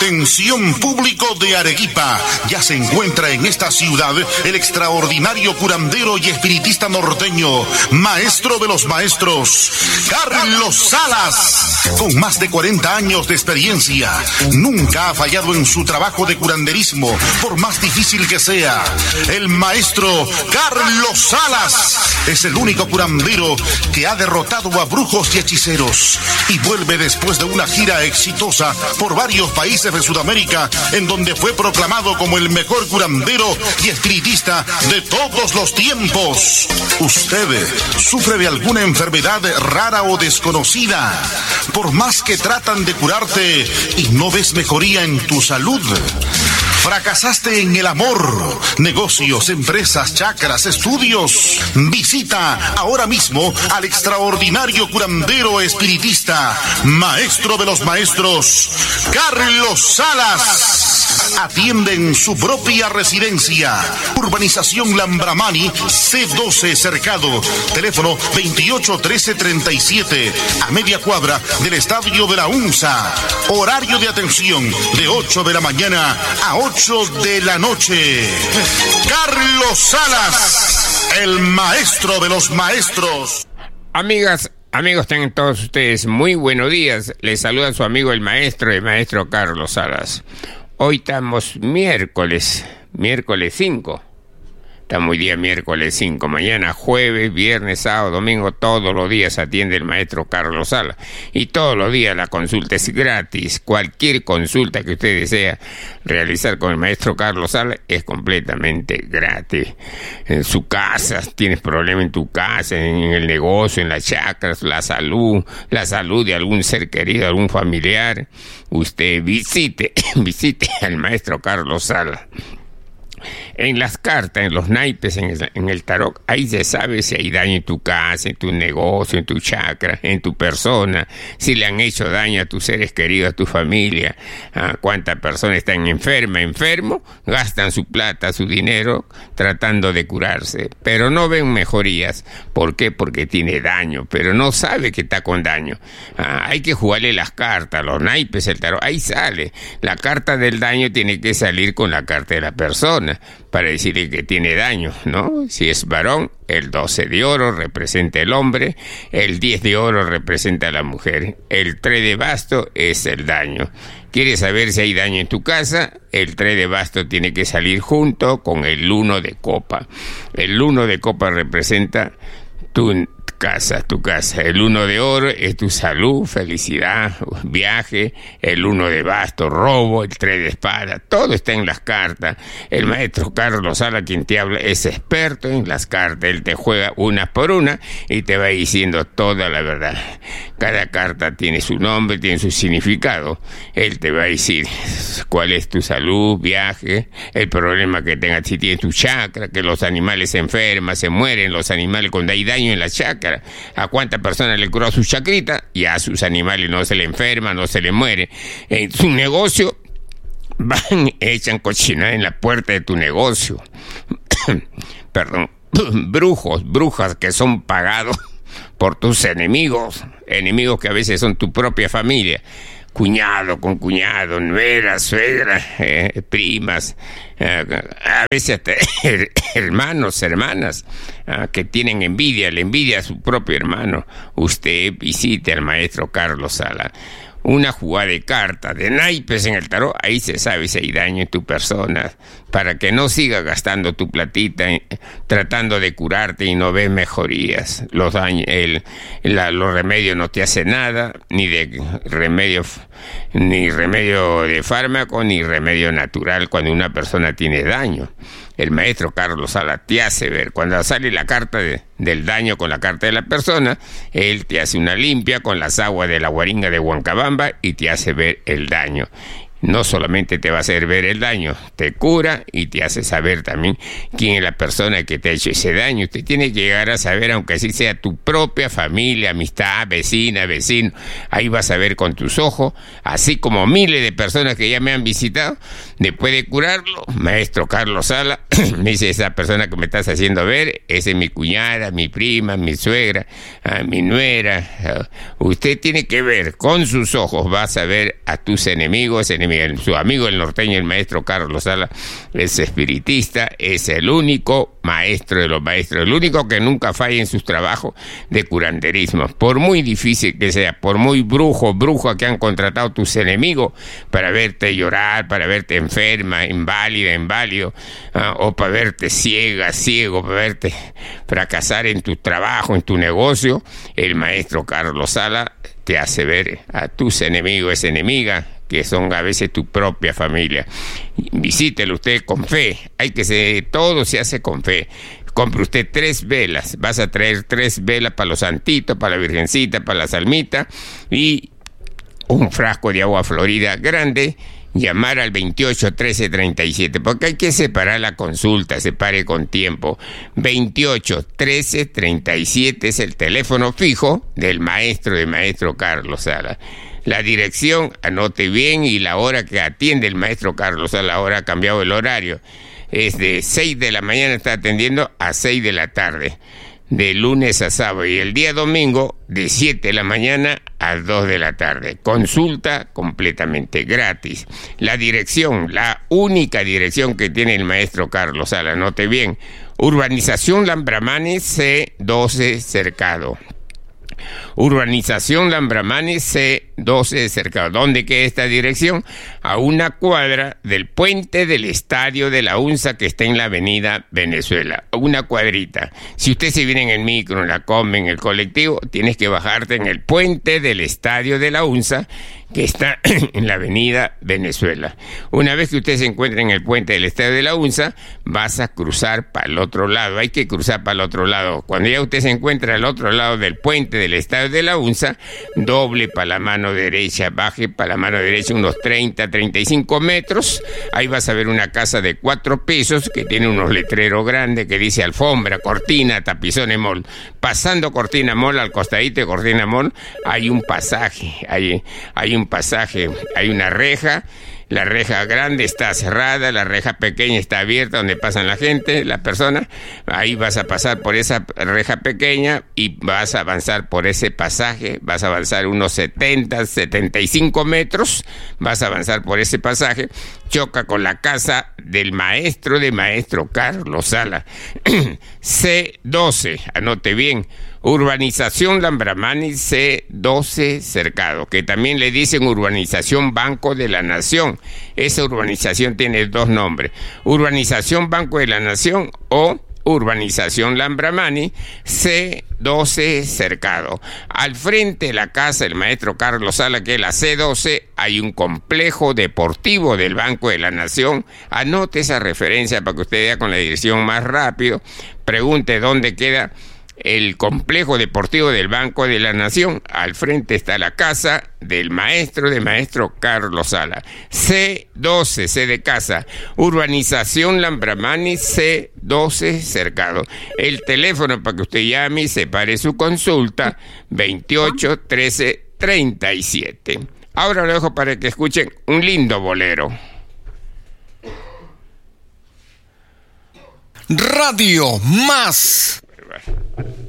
Atención público de Arequipa, ya se encuentra en esta ciudad el extraordinario curandero y espiritista norteño, maestro de los maestros, Carlos Salas. Con más de 40 años de experiencia, nunca ha fallado en su trabajo de curanderismo, por más difícil que sea. El maestro Carlos Salas es el único curandero que ha derrotado a brujos y hechiceros y vuelve después de una gira exitosa por varios países de Sudamérica, en donde fue proclamado como el mejor curandero y espiritista de todos los tiempos. ¿Usted sufre de alguna enfermedad rara o desconocida? Por más que tratan de curarte y no ves mejoría en tu salud. ¿Fracasaste en el amor, negocios, empresas, chakras, estudios? Visita ahora mismo al extraordinario curandero espiritista, maestro de los maestros, Carlos Salas. Atiende en su propia residencia. Urbanización Lambramani, C12 Cercado. Teléfono 281337, a media cuadra del estadio de la UNSA. Horario de atención de 8 de la mañana a 8 de la noche. Carlos Salas, el maestro de los maestros. Amigas, amigos, tengan todos ustedes muy buenos días. Les saluda su amigo el maestro Carlos Salas. Hoy estamos miércoles 5. Estamos hoy día miércoles 5. Mañana jueves, viernes, sábado, domingo, todos los días atiende el maestro Carlos Salas. Y todos los días la consulta es gratis. Cualquier consulta que usted desea realizar con el maestro Carlos Salas es completamente gratis. En su casa, tienes problema en tu casa, en el negocio, en las chakras, la salud de algún ser querido, algún familiar. Usted visite al maestro Carlos Salas. En las cartas, en los naipes, en el tarot, ahí se sabe si hay daño en tu casa, en tu negocio, en tu chakra, en tu persona, si le han hecho daño a tus seres queridos, a tu familia, a cuántas personas están enfermo, gastan su plata, su dinero, tratando de curarse, pero no ven mejorías. ¿Por qué? Porque tiene daño, pero no sabe que está con daño. Hay que jugarle las cartas, los naipes, el tarot, ahí sale. La carta del daño tiene que salir con la carta de la persona, para decirle que tiene daño, ¿no? Si es varón, el 12 de oro representa el hombre, el 10 de oro representa a la mujer, el 3 de basto es el daño. ¿Quieres saber si hay daño en tu casa? El 3 de basto tiene que salir junto con el 1 de copa. El 1 de copa representa tu casa. El 1 de oro es tu salud, felicidad, viaje. El 1 de basto, robo. El 3 de espada, todo está en las cartas. El maestro Carlos Salas, quien te habla, es experto en las cartas. Él te juega una por una y te va diciendo toda la verdad. Cada carta tiene su nombre, tiene su significado. Él te va a decir cuál es tu salud, viaje, el problema que tengas, si tienes tu chakra, que los animales se enferman, se mueren los animales cuando hay daño en la chakra. A cuántas personas le curó su chacrita y a sus animales no se le enferman, no se le muere. En su negocio van, echan cochinada en la puerta de tu negocio. Perdón, brujas que son pagados por tus enemigos que a veces son tu propia familia. Cuñado con cuñado, nuera, suegra, primas, a veces hasta hermanas, que tienen envidia, le envidia a su propio hermano. Usted visite al maestro Carlos Salas. Una jugada de cartas, de naipes en el tarot, ahí se sabe si hay daño en tu persona, para que no sigas gastando tu platita tratando de curarte y no ves mejorías. Los remedios no te hacen nada, ni remedio de fármaco, ni remedio natural cuando una persona tiene daño. El maestro Carlos Salas te hace ver, cuando sale la carta del daño con la carta de la persona, él te hace una limpia con las aguas de la Guaringa de Huancabamba y te hace ver el daño. No solamente te va a hacer ver el daño, te cura y te hace saber también quién es la persona que te ha hecho ese daño. Usted tiene que llegar a saber, aunque así sea tu propia familia, amistad, vecino. Ahí vas a ver con tus ojos, así como miles de personas que ya me han visitado. Después de curarlo, maestro Carlos Salas, me dice: esa persona que me estás haciendo ver, esa es mi cuñada, mi prima, mi suegra, mi nuera. Usted tiene que ver con sus ojos, vas a ver a tus enemigos enemiga. Su amigo el norteño, el maestro Carlos Sala, es espiritista, es el único maestro de los maestros, el único que nunca falla en sus trabajos de curanderismo. Por muy difícil que sea, por muy bruja que han contratado tus enemigos para verte llorar, para verte enferma, inválida, inválido, o para verte ciega, ciego, para verte fracasar en tu trabajo, en tu negocio, el maestro Carlos Sala te hace ver a tus enemigos, enemigas, que son a veces tu propia familia. Visítelo usted con fe. Todo se hace con fe. Compre usted 3 velas. Vas a traer 3 velas para los santitos, para la virgencita, para la salmita, y un frasco de agua florida grande. Llamar al 28 13 37, porque hay que separar la consulta, separe con tiempo. 28 13 37 es el teléfono fijo del maestro Carlos Sala. La dirección, anote bien, y la hora que atiende el maestro Carlos Sala, ahora ha cambiado el horario. Es de 6 de la mañana, está atendiendo a 6 de la tarde, de lunes a sábado, y el día domingo de 7 de la mañana a 2 de la tarde. Consulta completamente gratis. La dirección, la única dirección que tiene el maestro Carlos Sala, note bien, Urbanización Lambramani C12 Cercado. Urbanización Lambramani C12 Cercado. ¿Dónde queda esta dirección? A una cuadra del puente del Estadio de la UNSA, que está en la avenida Venezuela. Una cuadrita. Si usted se viene en el micro, en la combi, en el colectivo, tienes que bajarte en el puente del Estadio de la UNSA, que está en la avenida Venezuela. Una vez que usted se encuentre en el puente del Estadio de la UNSA, vas a cruzar para el otro lado. Hay que cruzar para el otro lado. Cuando ya usted se encuentra al otro lado del puente del Estadio de la UNSA, doble para la mano derecha, baje para la mano derecha unos 30, 35 metros. Ahí vas a ver una casa de 4 pisos que tiene unos letreros grandes que dice alfombra, cortina, tapizones mall. Pasando Cortina Mall, al costadito de Cortina Mall, hay un pasaje, hay una reja. La reja grande está cerrada, la reja pequeña está abierta, donde pasan la gente, las personas. Ahí vas a pasar por esa reja pequeña y vas a avanzar por ese pasaje. Vas a avanzar unos 70, 75 metros. Vas a avanzar por ese pasaje. Choca con la casa del maestro Carlos Sala. C12, anote bien. Urbanización Lambramani C12 Cercado, que también le dicen Urbanización Banco de la Nación. Esa urbanización tiene 2 nombres: Urbanización Banco de la Nación o Urbanización Lambramani C12 Cercado. Al frente de la casa del maestro Carlos Sala, que es la C12, hay un complejo deportivo del Banco de la Nación. Anote esa referencia para que usted vea con la dirección más rápido. Pregunte dónde queda el complejo deportivo del Banco de la Nación. Al frente está la casa del maestro Carlos Sala. C12, C de casa. Urbanización Lambramani C12 Cercado. El teléfono para que usted llame y separe su consulta: 28 13 37. Ahora lo dejo para que escuchen un lindo bolero. Radio Más.